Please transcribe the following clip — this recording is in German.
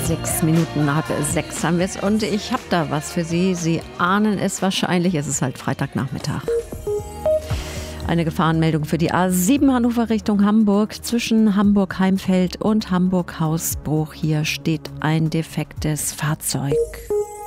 5:06 haben wir es und ich habe da was für Sie. Sie ahnen es wahrscheinlich, es ist halt Freitagnachmittag. Eine Gefahrenmeldung für die A7 Hannover Richtung Hamburg. Zwischen Hamburg-Heimfeld und Hamburg-Hausbruch. Hier steht ein defektes Fahrzeug.